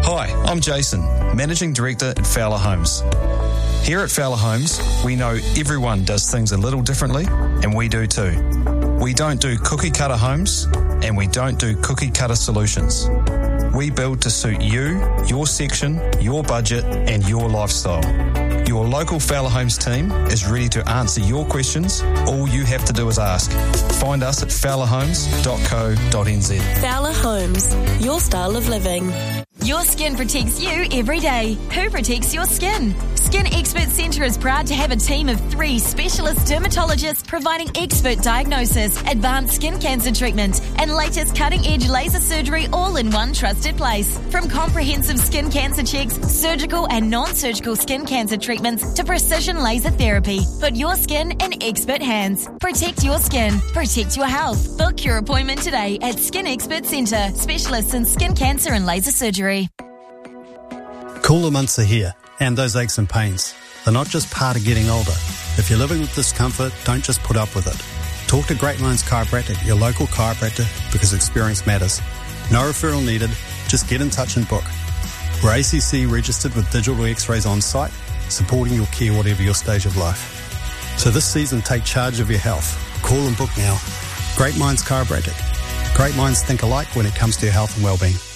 Hi, I'm Jason, Managing Director at Fowler Homes. Here at Fowler Homes, we know everyone does things a little differently, and we do too. We don't do cookie-cutter homes, and we don't do cookie-cutter solutions. We build to suit you, your section, your budget, and your lifestyle. Your local Fowler Homes team is ready to answer your questions. All you have to do is ask. Find us at fowlerhomes.co.nz. Fowler Homes, your style of living. Your skin protects you every day. Who protects your skin? Skin Expert Centre is proud to have a team of 3 specialist dermatologists providing expert diagnosis, advanced skin cancer treatment, and latest cutting-edge laser surgery all in one trusted place. From comprehensive skin cancer checks, surgical and non-surgical skin cancer treatments to precision laser therapy. Put your skin in expert hands. Protect your skin. Protect your health. Book your appointment today at Skin Expert Centre, specialists in skin cancer and laser surgery. Cooler months are here, and those aches and pains. They're not just part of getting older. If you're living with discomfort, don't just put up with it. Talk to Great Minds Chiropractic, your local chiropractor, because experience matters. No referral needed, just get in touch and book. We're ACC registered with digital x-rays on site, supporting your care whatever your stage of life. So this season, take charge of your health. Call and book now. Great Minds Chiropractic. Great minds think alike when it comes to your health and well-being.